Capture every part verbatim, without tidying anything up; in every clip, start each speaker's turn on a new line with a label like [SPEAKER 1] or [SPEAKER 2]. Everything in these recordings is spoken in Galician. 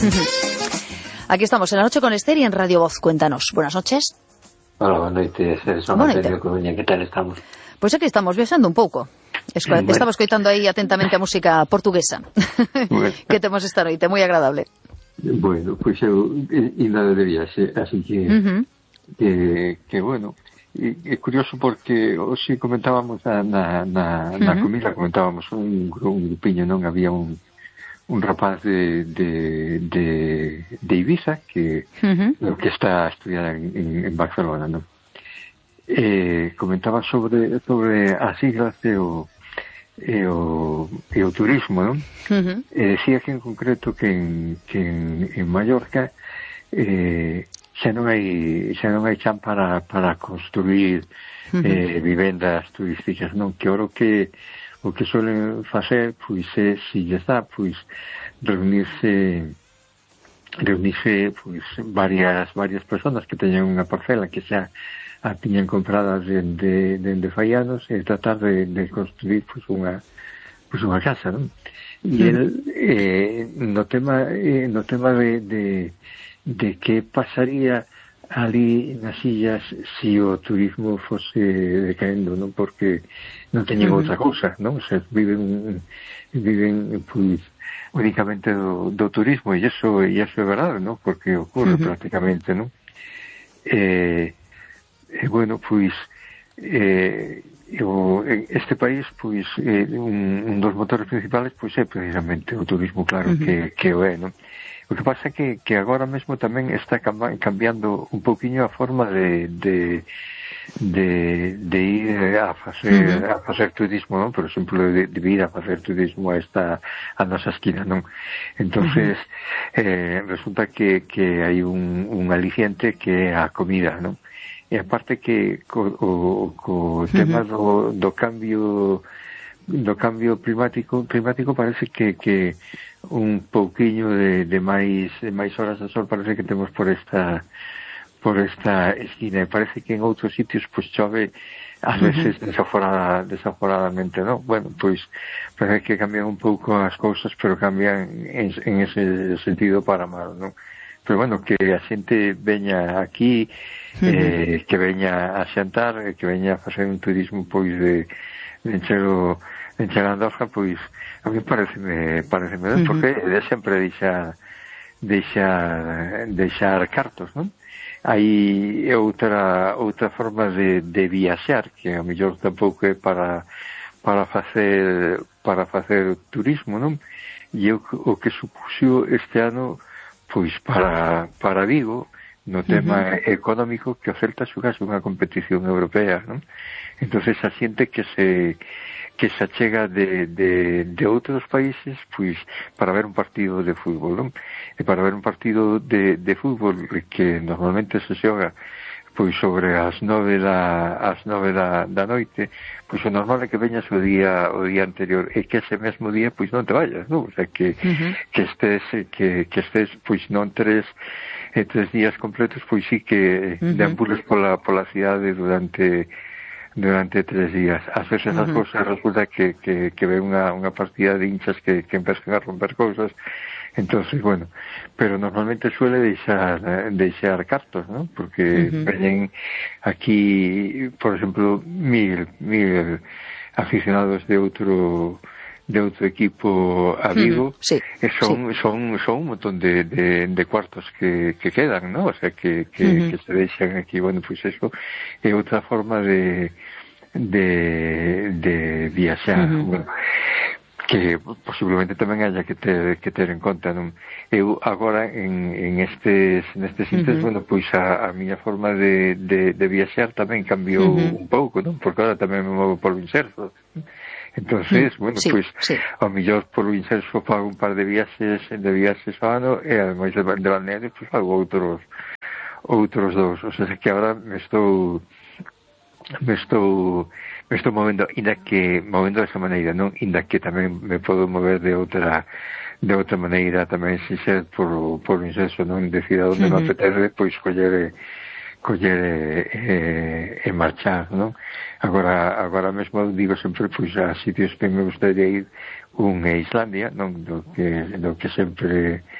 [SPEAKER 1] Aquí estamos en La Noche con Ester y en Radio Voz. Cuéntanos. Buenas noches.
[SPEAKER 2] Hola, boa noite, Son Antonio Coruña, que tal estamos?
[SPEAKER 1] Pois aquí estamos viaxando un pouco. Esco bueno. Estaba escoitando aí atentamente a música portuguesa bueno. que temos esta noite, moi agradable.
[SPEAKER 2] Bueno, pois eu ainda de viaxe, así que, uh -huh. que, que bueno, e, é curioso porque hoxe comentábamos na, na, na, na uh -huh. comida, comentábamos un, un grupiño, non? Había un un rapaz de, de, de, de Ibiza que, uh -huh. que está a estudiar en, en Barcelona, ¿no? Eh, comentaba sobre sobre as islas e o, e o, e o turismo, ¿no? Uh -huh. eh, decía que en concreto que en, que en, en Mallorca eh, xa non hai xa non hai chan para, para construir uh -huh. eh, vivendas turísticas, non? Que oro que o que suelen facer, pois, é, se lle está, pois, reunirse reunirse, pois, varias varias personas que teñan unha parcela que xa a tiñan compradas dende de, de fai anos e tratar de, de construir, pois, unha pois, unha casa, non? E el, eh, no tema eh, no tema de, de de que pasaría ali nas illas si o turismo fose decaendo, non? Porque non teñen uh -huh. outra cousa, non? O sea, viven viven pois únicamente do, do turismo, e iso e iso é verdade, non? Porque ocurre uh -huh. prácticamente, non? Eh, eh, bueno, pois eh, o, este país, pois eh, un, un dos motores principales pois é precisamente o turismo, claro, uh -huh. que, que o é, non? O que pasa é que, que agora mesmo tamén está cambiando un pouquiño a forma de, de, de, de ir a facer, uh -huh. a facer turismo, non? Por exemplo, de, de ir a facer turismo a esta a nosa esquina, non? Entonces, uh -huh. eh, resulta que, que hai un, un aliciente que é a comida, non? E aparte que co, o, co tema uh -huh. do, do cambio do cambio climático climático parece que, que un pouquiño de, de máis de máis horas de sol parece que temos por esta por esta esquina, e parece que en outros sitios pois chove ás veces uh -huh. desaforada, desaforadamente, non? Bueno, pois parece que cambian un pouco as cousas, pero cambian en, en ese sentido para mal, non? Pero bueno, que a xente veña aquí, uh -huh. eh, que veña a xantar, que veña a facer un turismo pois de, de enchero de encher a Andorra, pois a mí pareceme pareceme ben, uh -huh. porque de sempre deixa deixa deixar cartos, non? Hai outra outra forma de, de viaxar que a mellor tampouco é para para facer para facer turismo, non? E o, o que supuxo este ano pois para para Vigo no tema uh -huh. económico, que o Celta xogase unha competición europea, non? Entonces a xente que se que se achega de, de, de outros países pois para ver un partido de fútbol, non? E para ver un partido de, de fútbol que normalmente se xoga pois sobre as nove da as nove da, da noite, pois o normal é que veñas o día o día anterior, e que ese mesmo día pois non te vayas, non? O sea, que uh -huh. que estés que que estés pois non tres eh, tres días completos, pois sí que uh -huh. deambules pola pola cidade durante durante tres días. Ás veces as uh -huh. cousas resulta que, que, que ve unha, unha partida de hinchas que, que empezan a romper cousas, entonces, bueno, pero normalmente suele deixar deixar cartos, ¿no? Porque uh -huh. veñen aquí, por exemplo, mil mil aficionados de outro de outro equipo a Vigo, uh -huh. sí, e son, sí. son son un montón de, de, de cuartos que, que quedan, ¿no? O sea, que, que, uh -huh. que se deixan aquí. Bueno, pues eso é outra forma de de, de viaxar, uh -huh. bueno, que posiblemente tamén haya que ter, que ter en conta, non? Eu agora en, en estes nestes intes, uh -huh. bueno, pois a, a miña forma de, de, de viaxar tamén cambiou uh -huh. un pouco, non? Porque agora tamén me movo por Vincerzo. Entonces, bueno, sí, pois sí. ao mellor por Vincerzo fago un par de viaxes de viaxes ao ano, e ademais de, de balneario pois fago outros outros dous, o sea, que agora me estou me estou me estou movendo, inda que movendo desa maneira, non? Inda que tamén me podo mover de outra de outra maneira tamén, se ser por, por Vincerzo, non? Decir a onde uh -huh. me apetece, pois coller coller e, e marchar, non? Agora, agora mesmo digo sempre, pois, a sitios que me gustaría ir, un é Islandia, non? Do que, do que sempre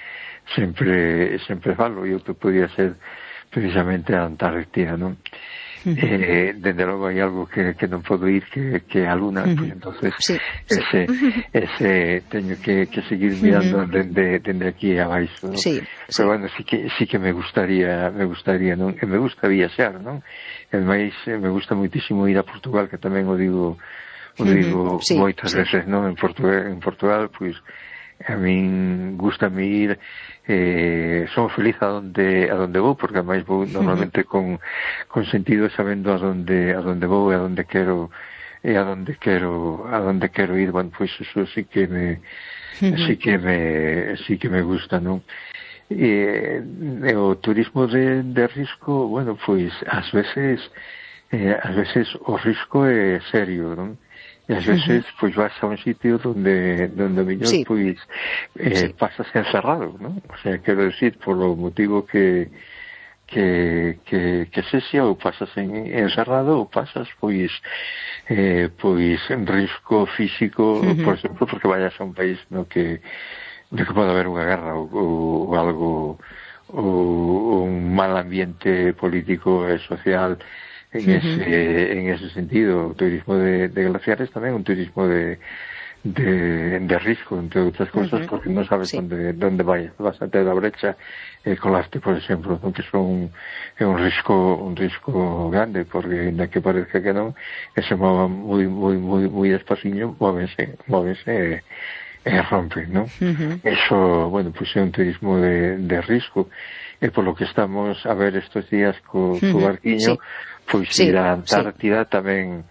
[SPEAKER 2] sempre sempre falo, e outro podía ser precisamente a Antártida, non? Uh-huh. Eh, desde logo hai algo que, que non podo ir, que, que a Luna, uh-huh. Pues entonces sí, ese, sí. ese teño que, que seguir mirando uh-huh. dende, dende aquí abaixo, ¿no? Sí, pero sí. Bueno, sí que, sí que me gustaría, me gustaría, non? E me gusta viaxar, non? E máis, me gusta moitísimo ir a Portugal, que tamén o digo, o digo uh-huh. Sí, moitas sí. veces, non? En Portugal, en Portugal, pois, pues, a min gustame ir, eh, son feliz a donde a donde vou, porque ademais vou normalmente con, con sentido, sabendo a donde a donde vou e a donde quero e a donde quero a donde quero ir. Bueno, pois pues eso sí que me sí que me sí que me gusta, non? E, e o turismo de, de risco, bueno, pois pues, ás veces eh, ás veces o risco é serio, non? E ás veces, uh-huh. pois, vas a un sitio donde, donde mellor, sí. pois, eh, sí. pasas encerrado, non? O sea, quero decir, por o motivo que, que, que, que sexa, ou pasas en, encerrado, ou pasas, pois, eh, pois, en risco físico, uh-huh. por exemplo, porque vayas a un país no que, no que pode haber unha guerra, ou, ou, ou algo, ou un mal ambiente político e social. En ese, uh-huh. en ese sentido, o turismo de, de glaciares tamén un turismo de, de, de risco, entre outras cosas, uh-huh. porque non sabes sí. onde, onde vai, vas a ter a brecha e eh, colaste, por exemplo, non? Que son é un risco un risco grande, porque ainda que parece que non, que se movan moi moi moi moi despaciño, móvense, móvense e, e rompen, non? Uh-huh. Eso, bueno, pois pues é un turismo de, de risco, e polo que estamos a ver estes días co, uh-huh. co barquiño, sí. Pois sí, ir a Antártida sí. tamén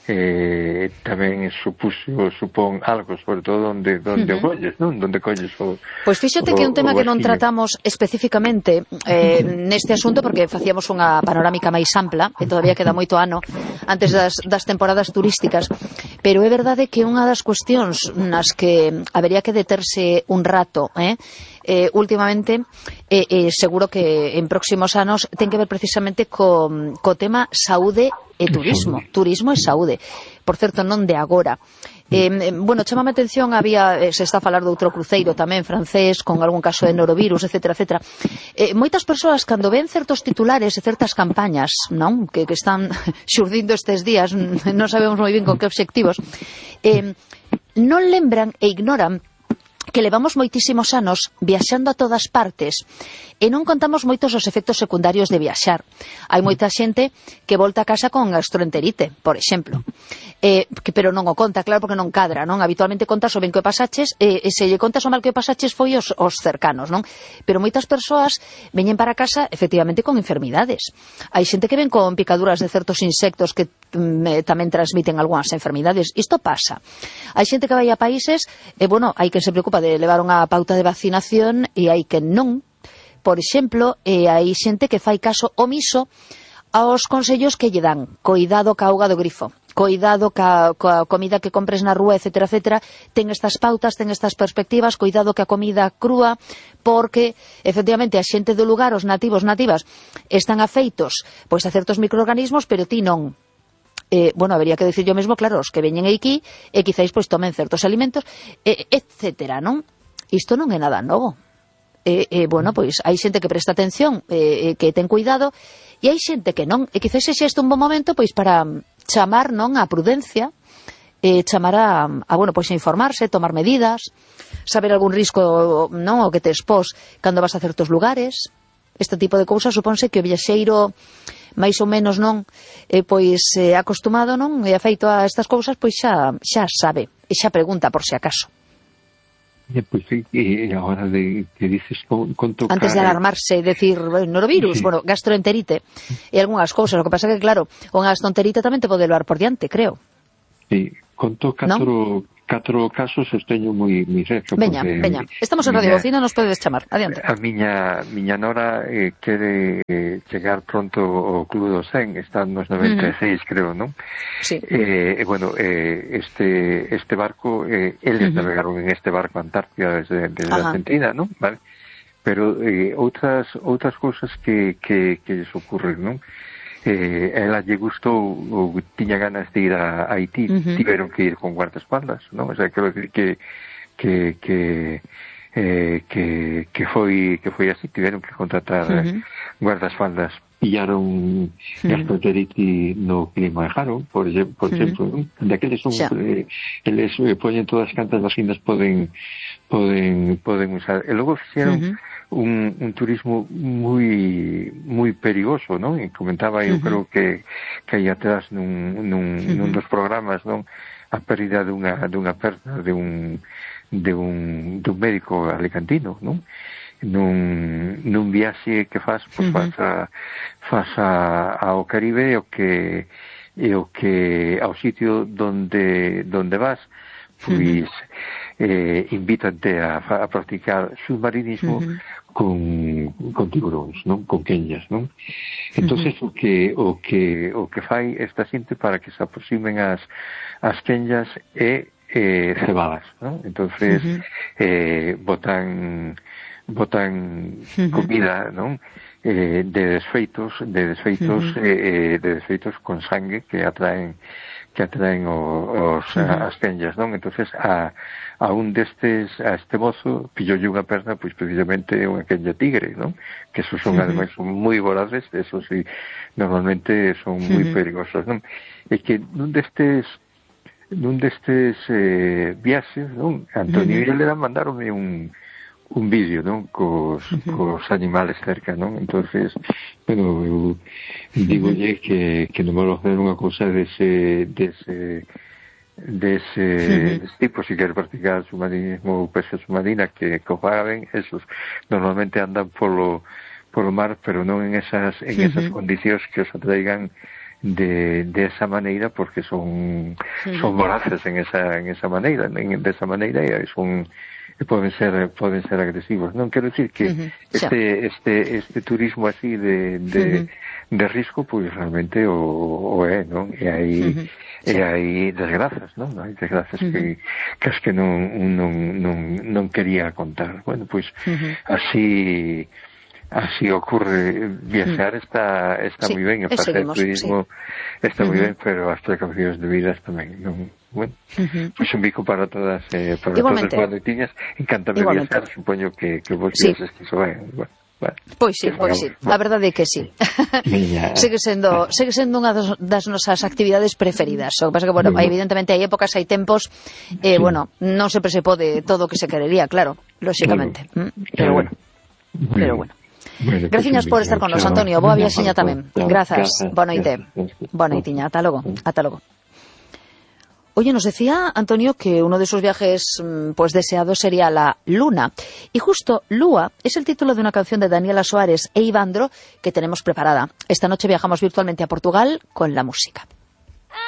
[SPEAKER 2] eh, tamén supuxo, supón algo, sobre todo onde, onde uh-huh. colles, non? Onde colles o...
[SPEAKER 1] Pois fíxate que é un tema que non tratamos especificamente eh, neste asunto, porque facíamos unha panorámica máis ampla, e todavía queda moito ano antes das, das temporadas turísticas, pero é verdade que unha das cuestións nas que habería que deterse un rato, eh, eh últimamente, eh, eh, seguro que en próximos anos ten que ver precisamente co, co tema saúde e turismo, turismo e saúde. Por certo, non de agora. Eh, bueno, chamame a atención, había, eh, se está a falar de outro cruceiro tamén francés, con algún caso de norovirus, etcétera, etcétera. Eh, moitas persoas, cando ven certos titulares e certas campañas, non, que, que están xurdindo estes días, non sabemos moi ben con que obxectivos, eh, non lembran e ignoran que levamos moitísimos anos viaxando a todas partes e non contamos moitos os efectos secundarios de viaxar. Hai moita xente que volta a casa con gastroenterite, por exemplo. Eh, que, pero non o conta, claro, porque non cadra, non? Habitualmente contas o ben que o pasaches, e, e se lle contas o mal que o pasaches foi os, os cercanos, non? Pero moitas persoas veñen para casa, efectivamente, con enfermidades. Hai xente que ven con picaduras de certos insectos que mm, tamén transmiten algunhas enfermidades. Isto pasa. Hai xente que vai a países, e, bueno, hai que se preocupa de levar unha pauta de vacinación e hai que non. Por exemplo, e hai xente que fai caso omiso aos consellos que lle dan. Coidado ca auga do grifo, coidado ca, ca comida que compres na rúa, etcétera, etcétera. Ten estas pautas, ten estas perspectivas, coidado que a comida crúa, porque, efectivamente, a xente do lugar, os nativos, nativas, están afeitos pois a certos microorganismos, pero ti non. Eh, bueno, habería que decir yo mesmo, claro, os que veñen aquí e quizáis pois tomen certos alimentos, eh, etcétera, non? Isto non é nada novo. Eh, eh, bueno, pois hai xente que presta atención, eh, que ten cuidado, e hai xente que non, e quizás xe este un bon momento pois para chamar, non, a prudencia, eh, chamar a, a, bueno, pois a informarse, tomar medidas, saber algún risco, non, o que te expós cando vas a certos lugares. Este tipo de cousas supónse que o viaxeiro máis ou menos, non, eh, pois eh, acostumado, non, e afeito a estas cousas, pois xa, xa sabe, e xa pregunta por se acaso.
[SPEAKER 2] Eh, pues sí, y ahora de que dices con, con tocar...
[SPEAKER 1] Antes de alarmarse, decir, bueno, norovirus, sí. Bueno, gastroenterite e algunhas cousas, o que pasa que, claro, unha gastroenterite tamén te pode levar por diante, creo.
[SPEAKER 2] Sí, conto catro, ¿no? catro casos os teño moi moi cerca.
[SPEAKER 1] Veña, veña, estamos en Radio Bocina, nos podedes chamar, adiante.
[SPEAKER 2] A miña, miña nora eh, quere eh, chegar pronto ao Club do cen, está nos noventa e seis, uh-huh. creo, non?
[SPEAKER 1] Sí.
[SPEAKER 2] Eh, bueno, eh, este este barco, eh, eles uh-huh. navegaron en este barco a Antártida desde, desde Argentina, non? Vale. Pero eh, outras outras cousas que, que, que les ocurren, non? Eh, ela lle gustou ou tiña ganas de ir a Haití, uh-huh. tiveron que ir con guardaespaldas, non? O sea, quero decir que que, que eh, que, que foi que foi así, tiveron que contratar uh-huh. guardaespaldas, pillaron uh-huh. gastroenteritis no clima de Jaro, por exemplo, por exemplo uh-huh. daqueles son, yeah. eh, eles eh, poñen todas cantas vacinas poden poden poden usar, e logo fixeron uh-huh. un, un turismo moi moi perigoso, non? E comentaba eu uh-huh. creo que que aí atrás nun, nun, uh-huh. nun dos programas, non? A pérdida dunha dunha perna de un de un dun médico alicantino, non? Nun, nun viaxe que faz, pois, uh-huh. faz, a, faz a, ao Caribe, o que e o que ao sitio donde donde vas, pois uh-huh. eh, invítante a, a practicar submarinismo uh-huh. con, con tiburóns, non? Con quenllas, non? Entonces uh-huh. o que o que o que fai esta xente para que se aproximen as as quenllas é eh, cebadas, non? Entonces uh-huh. eh, botan botan uh-huh. comida, non? Eh, de desfeitos, de desfeitos, uh-huh. eh, de desfeitos con sangue que atraen que atraen o, os uh-huh. as quenllas, non? Entonces a a un destes, a este mozo pilloulle unha perna, pois precisamente unha quenlla tigre, non? Que esos son, uh-huh. ademais, son moi voraces, esos sí, normalmente son moi uh-huh. perigosos, non? E que nun destes nun destes eh, viaxes, non? Antonio uh-huh. e Elena mandaronme un un vídeo, non? Cos, uh-huh. cos animales cerca, non? Entonces, bueno, eu digolle uh-huh. que, que non vou facer unha cousa dese dese dese, uh-huh. dese tipo, si quer practicar submarinismo ou pesca submarina, que co paguen, esos normalmente andan polo polo mar, pero non en esas en uh-huh. esas condicións que os atraigan de, de esa maneira, porque son uh-huh. son voraces en esa en esa maneira, en, de esa maneira, e son poden ser poden ser agresivos. Non quero decir que uh-huh. este este este turismo así de de uh-huh. de risco, pois realmente o, o é, non? E aí uh-huh. e hai desgrazas, non? Hai desgrazas uh-huh. que que as que non non non non quería contar. Bueno, pois uh-huh. así así ocurre. Viaxar está está sí, moi ben, e facer turismo sí. está moi uh-huh. ben, pero as precaucións debidas tamén, non? Bueno, uh-huh. pois un bico para todas, eh, para
[SPEAKER 1] igualmente.
[SPEAKER 2] Todas as noitiñas. Encántame viaxar, supoño que, que vos sí. viaxes iso ben. Bueno, bueno.
[SPEAKER 1] Pois sí, pois sí, a verdade é que sí. segue sendo segue sendo unha das nosas actividades preferidas. O que pasa que, bueno, bueno. evidentemente hai épocas, hai tempos, eh, sí. bueno, non sempre se pode todo o que se querería, claro, lóxicamente. Claro. Mm, pero bueno, bueno. pero bueno. Bueno, gracias por estar con nos, Antonio. Boa viaxiña tamén. Grazas. Boa noite. Boa noitiña. Ata logo. Ata logo. Oye, nos decía Antonio que uno de sus viajes pues deseados sería la Luna. Y justo Lua es el título de una canción de Daniela Suárez e Ivandro que tenemos preparada. Esta noche viajamos virtualmente a Portugal con la música.